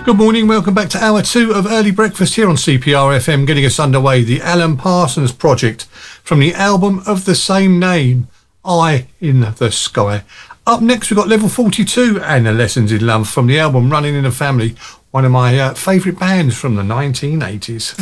Good morning, welcome back to hour 2 of Early Breakfast here on CPR FM, getting us underway. The Alan Parsons Project from the album of the same name, Eye in the Sky. Up next we've got Level 42 and the Lessons in Love from the album Running in a Family, one of my favourite bands from the 1980s.